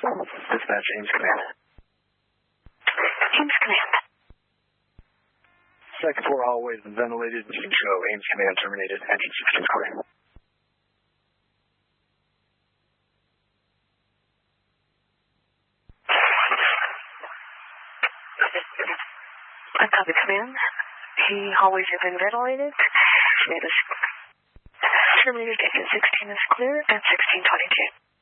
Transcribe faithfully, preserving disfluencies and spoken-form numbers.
Dispatch, Ames Command. Ames Command. Second floor hallway is ventilated. Show Ames Command terminated. Entrance sixteen clear. I copy command. The hallways have been ventilated. It is terminated. Exit sixteen is clear at sixteen twenty-two.